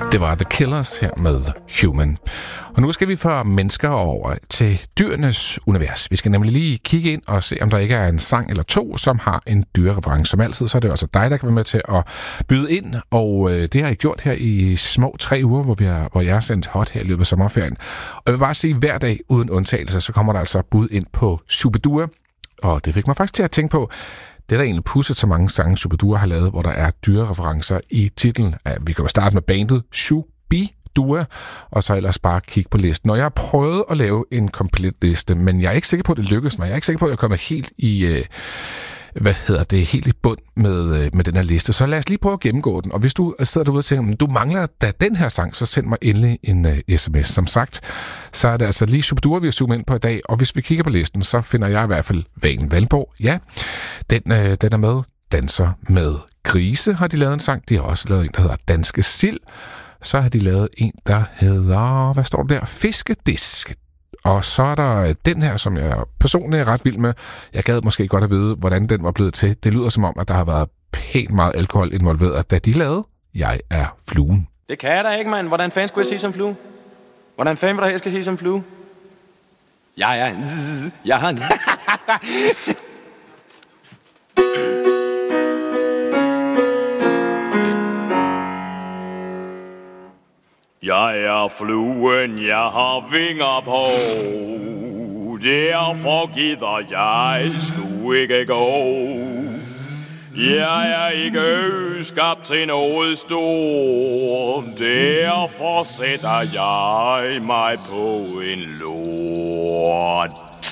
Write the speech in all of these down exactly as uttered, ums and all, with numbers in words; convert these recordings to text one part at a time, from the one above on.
Det var The Killers her med Human. Og nu skal vi fra mennesker over til dyrenes univers. Vi skal nemlig lige kigge ind og se, om der ikke er en sang eller to, som har en dyrereference. Som altid, så er det også dig, der kan være med til at byde ind. Og øh, det har I gjort her i små tre uger, hvor, vi har, hvor jeg har sendt hot her i løbet af sommerferien. Og jeg vil bare sige, at hver dag uden undtagelse, så kommer der altså bud ind på Shubidua. Og det fik mig faktisk til at tænke på, det er der egentlig pudset så mange sange, Shubidua har lavet, hvor der er dyrereferencer i titlen. Vi kan jo starte med bandet Shubidua, og så ellers bare kigge på listen. Og jeg har prøvet at lave en komplet liste, men jeg er ikke sikker på, at det lykkes mig. Jeg er ikke sikker på, at jeg kommer helt i... Øh, hvad hedder det, helt i bund med, med den her liste. Så lad os lige prøve at gennemgå den. Og hvis du sidder derude og tænker, du mangler da den her sang, så send mig endelig en uh, sms. Som sagt, så er det altså lige Shubidua, vi har zoomet ind på i dag. Og hvis vi kigger på listen, så finder jeg i hvert fald Valen Valborg. Ja, den, uh, den er med. Danser med grise har de lavet en sang. De har også lavet en, der hedder Danske Sild. Så har de lavet en, der hedder, hvad står der? Fiskedisk. Og så er der den her, som jeg personligt er ret vild med. Jeg gad måske godt at vide, hvordan den var blevet til. Det lyder som om, at der har været pænt meget alkohol involveret, da de lavede Jeg er fluen. Det kan jeg da ikke, mand. Hvordan fanden skulle jeg sige som flue? Hvordan fanden vil der her skal sige som flue? Jeg er... Jeg har... Jeg er fluen, jeg har vinger på. Derfor gider jeg sgu ikke gå. Jeg er ikke skabt til noget stort. Derfor sætter jeg mig på en lort.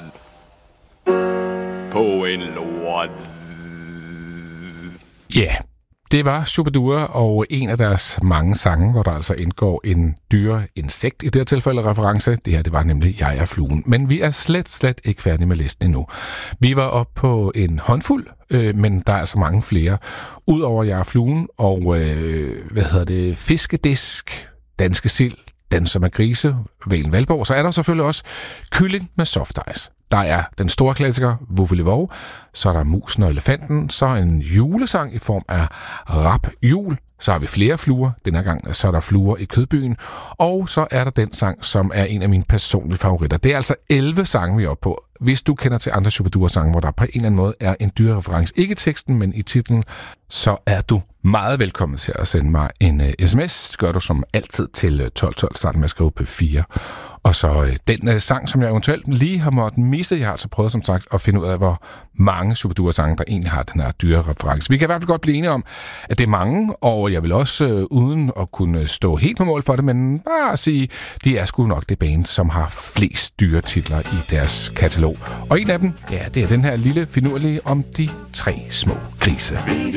På en lort. Ja. Yeah. Det var Shubidua og en af deres mange sange, hvor der altså indgår en dyreindsekt i det her tilfælde reference. Det her, det var nemlig Jeg er fluen. Men vi er slet, slet ikke færdige med listen endnu. Vi var oppe på en håndfuld, øh, men der er altså mange flere. Udover Jeg er fluen og, øh, hvad hedder det, Fiskedisk, Danske Sild, Danser med grise, Valen Valborg, så er der selvfølgelig også Kylling med soft ice. Der er den store klassiker, Vuvvelivov, så er der Musen og Elefanten, så en julesang i form af Rap Jul, så har vi flere fluer, den her gang så er der Fluer i Kødbyen, og så er der den sang, som er en af mine personlige favoritter. Det er altså elleve sange, vi er oppe på. Hvis du kender til andre Shubidua-sange, hvor der på en eller anden måde er en dyrereference, ikke i teksten, men i titlen, så er du meget velkommen til at sende mig en uh, sms. Det gør du som altid til tolv tolv, starten med at skrive P fire. Og så øh, den øh, sang, som jeg eventuelt lige har måttet miste. Jeg har altså prøvet, som sagt, at finde ud af, hvor mange Shubidua-sange, der egentlig har den her dyrereference. Vi kan i hvert fald godt blive enige om, at det er mange, og jeg vil også, øh, uden at kunne stå helt på mål for det, men bare sige, de er sgu nok det band, som har flest dyretitler i deres katalog. Og en af dem, ja, det er den her lille finurlige om de tre små grise.